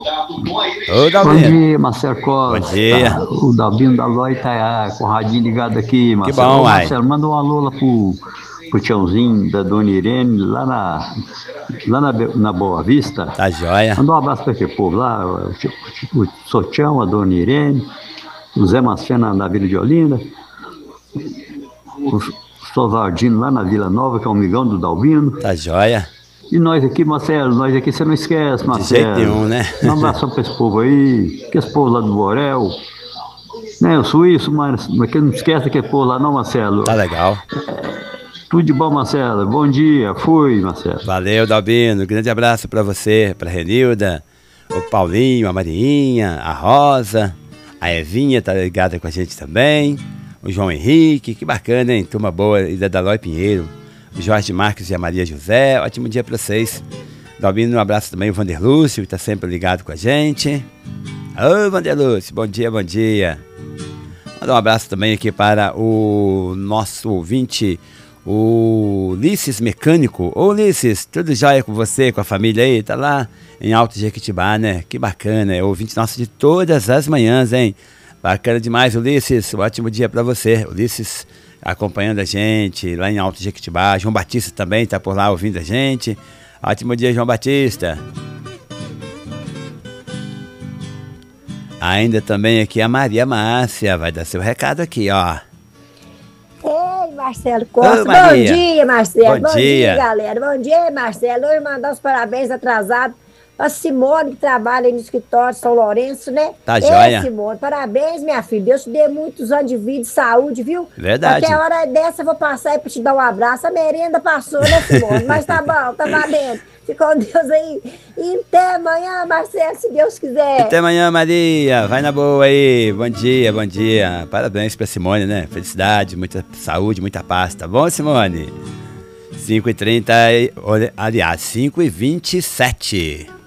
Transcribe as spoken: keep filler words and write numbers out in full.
Ô, Bom Dalbino. dia, Marcelo Costa. Bom dia. O Dalbino da Loi tá com o radinho ligado aqui, Que Marcelo. bom, Ô, uai. Marcelo, manda um alô lá pro, pro tchãozinho da Dona Irene, lá na, lá na, Be- na Boa Vista. Tá joia. Manda um abraço para aquele povo lá, o, o, o Sotião, a Dona Irene, o Zé Macena na Vila de Olinda, o Sovardino lá na Vila Nova, que é um amigão do Dalbino. Tá joia. E nós aqui, Marcelo, nós aqui você não esquece, Marcelo. De jeito nenhum, né? Um abração para esse povo aí, que esse povo lá do Borel, né, o suíço, mas, mas que não esquece aquele povo lá não, Marcelo. Tá legal. Tudo de bom, Marcelo. Bom dia, fui, Marcelo. Valeu, Dalbino. Grande abraço pra você, pra Renilda, o Paulinho, a Mariinha, a Rosa, a Evinha tá ligada com a gente também, o João Henrique, que bacana, hein? Turma boa, Ilha da Lói Pinheiro, o Jorge Marques e a Maria José. Ótimo dia pra vocês. Dalbino, um abraço também, o Vander Lúcio, que tá sempre ligado com a gente. Ô, Vander Lúcio, bom dia, bom dia. Mandar um abraço também aqui para o nosso ouvinte, o Ulisses Mecânico. Ô Ulisses, tudo jóia com você, com a família aí? Tá lá em Alto Jequitibá, né? Que bacana, é o ouvinte nosso de todas as manhãs, hein? Bacana demais, Ulisses. Um ótimo dia pra você. Ulisses acompanhando a gente lá em Alto Jequitibá. João Batista também tá por lá ouvindo a gente. Ótimo dia, João Batista. Ainda também aqui a Maria Márcia vai dar seu recado aqui, ó. Ei, Marcelo Costa. Ô, Bom Maria. dia, Marcelo. Bom Bom, dia. dia, galera. Bom dia, Marcelo. Hoje mandar os parabéns atrasados pra Simone, que trabalha aí no escritório de São Lourenço, né? Tá Ei, joia. Simone, parabéns, minha filha. Deus te dê muitos anos de vida e saúde, viu? Verdade. Qualquer hora dessa eu vou passar aí pra te dar um abraço. A merenda passou, né, Simone? Mas tá bom, tá valendo. Fica com Deus aí. E até amanhã, Marcelo, se Deus quiser. Até amanhã, Maria. Vai na boa aí. Bom dia, bom dia. Parabéns pra Simone, né? Felicidade, muita saúde, muita paz. Tá bom, Simone? cinco e trinta, aliás, cinco e vinte e sete.